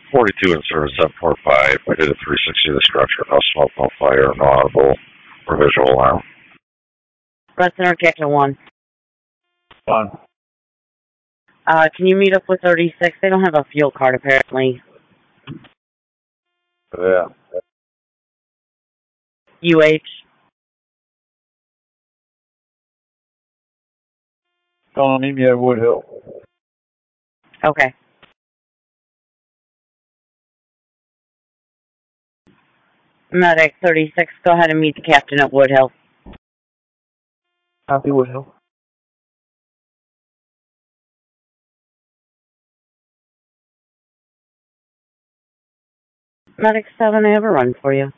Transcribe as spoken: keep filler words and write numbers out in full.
forty-two in service seven four five. I did a three sixty of the structure. No smoke, no fire, no audible or visual alarm. Red Center, Captain one. Fine. Uh, can you meet up with thirty-six? They don't have a fuel card, apparently. Yeah. U H. Don't meet me at Woodhill. Okay. Medic thirty-six, go ahead and meet the captain at Woodhill. Happy Woodhill. Medic seven, I have a run for you.